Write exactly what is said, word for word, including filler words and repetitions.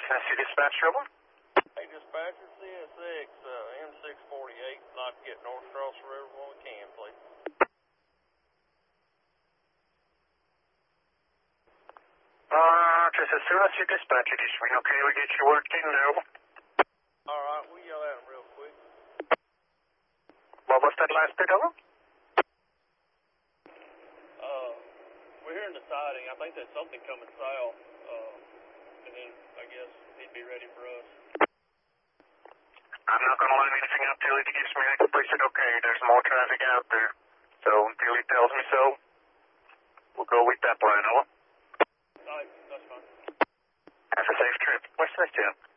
Tennessee Dispatch Trouble? Hey, dispatcher, C S X, uh, M six forty-eight, like to get north across the river when we can, please. Uh, just as soon as you dispatch it, is we okay, we get you working now. Alright, we'll yell at him real quick. What was that last bit of it? Uh, we're hearing the siding. I think there's something coming south, uh, and then I guess he'd be ready for us. I'm not going to line anything up till he gives me explicit okay. There's more traffic out there. So until he tells me so, we'll go with that plan, over. Alright, that's fine. Have a safe trip. What's that, Jim?